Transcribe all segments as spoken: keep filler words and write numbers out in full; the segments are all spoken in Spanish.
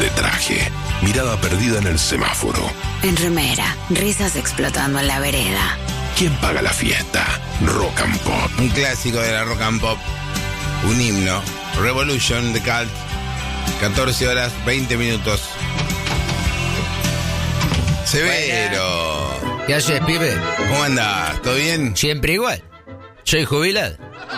De traje, mirada perdida en el semáforo. En remera, risas explotando en la vereda. ¿Quién paga la fiesta? Rock and Pop. Un clásico de la rock and pop. Un himno. Revolution de Cult. catorce horas, veinte minutos. Severo. Buena. ¿Qué haces, pibe? ¿Cómo andás? ¿Todo bien? Siempre igual. Soy jubilado.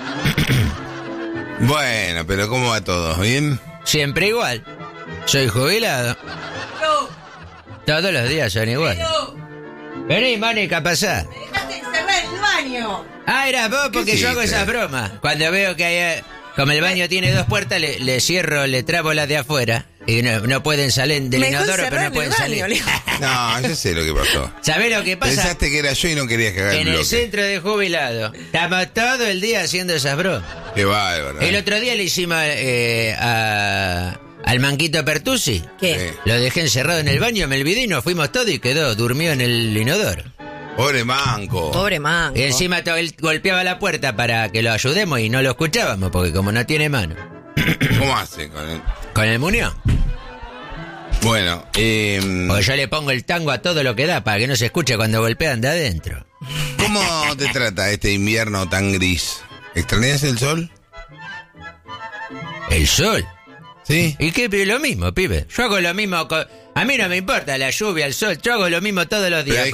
Bueno, pero ¿cómo va todo? ¿Bien? Siempre igual. Soy jubilado. No. Todos los días son iguales. Pero Vení, Mónica, pasá. me dejaste encerrar en el baño. Ah, eras vos porque yo hago hiciste? esas bromas. Cuando veo que hay, como el baño tiene dos puertas, le, le cierro, le trabo las de afuera. Y no, no pueden salir del Me dejó inodoro, pero encerrar no pueden en el baño, salir. Leo. No, yo sé lo que pasó. ¿Sabés lo que pasa? Pensaste que era yo y no querías que haga el En el bloque. centro de jubilados. Estamos todo el día haciendo esas bromas. Qué bárbaro. El ¿eh? otro día le hicimos eh, a, al Manquito Pertusi. ¿Qué? Sí. Lo dejé encerrado en el baño, me olvidé y nos fuimos todos y quedó, durmió en el inodoro. Pobre manco. Pobre manco. Y encima to- él golpeaba la puerta para que lo ayudemos y no lo escuchábamos, porque como no tiene mano. ¿Cómo hace con él? Con el muñón. Bueno, eh, Porque yo le pongo el tango a todo lo que da para que no se escuche cuando golpean de adentro. ¿cómo te trata este invierno tan gris? ¿Extrañas el sol? El sol. ¿Sí? ¿Y qué? Lo mismo, pibe. Yo hago lo mismo. Con... A mí no me importa la lluvia, el sol. Yo hago lo mismo todos los días. Pero hay